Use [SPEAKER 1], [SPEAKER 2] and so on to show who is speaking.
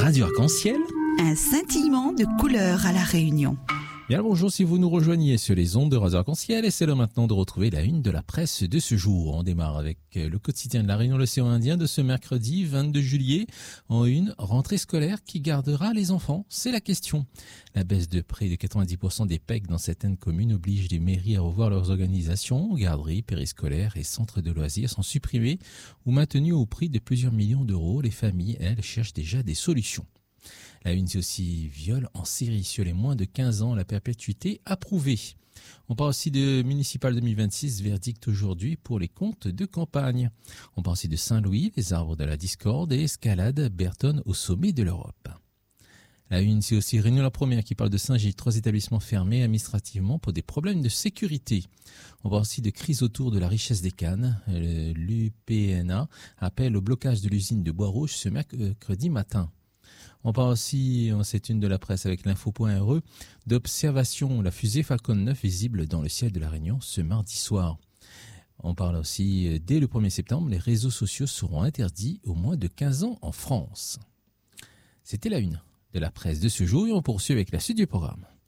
[SPEAKER 1] Radio Arc-en-Ciel.
[SPEAKER 2] Un scintillement de couleurs à La Réunion.
[SPEAKER 1] Bien, bonjour si vous nous rejoignez sur les ondes de Radio Arc-en-Ciel et c'est l'heure maintenant de retrouver la une de la presse de ce jour. On démarre avec le quotidien de La Réunion, l'océan Indien de ce mercredi 22 juillet. En une, rentrée scolaire qui gardera les enfants? C'est la question. La baisse de près de 90% des PEC dans certaines communes oblige les mairies à revoir leurs organisations. Garderies, périscolaires et centres de loisirs sont supprimés ou maintenus au prix de plusieurs millions d'euros. Les familles, elles, cherchent déjà des solutions. La une, c'est aussi viol en série sur les moins de 15 ans, la perpétuité approuvée. On parle aussi de municipal 2026, verdict aujourd'hui pour les comptes de campagne. On parle aussi de Saint-Louis, les arbres de la discorde et escalade Berton au sommet de l'Europe. La une, c'est aussi Réunion la Première qui parle de Saint-Gilles, 3 établissements fermés administrativement pour des problèmes de sécurité. On parle aussi de crise autour de la richesse des cannes. L'UPNA appelle au blocage de l'usine de Bois-Rouge ce mercredi matin. On parle aussi, c'est une de la presse avec l'info.re, d'observation, la fusée Falcon 9 visible dans le ciel de la Réunion ce mardi soir. On parle aussi, dès le 1er septembre, les réseaux sociaux seront interdits aux moins de 15 ans en France. C'était la une de la presse de ce jour et on poursuit avec la suite du programme.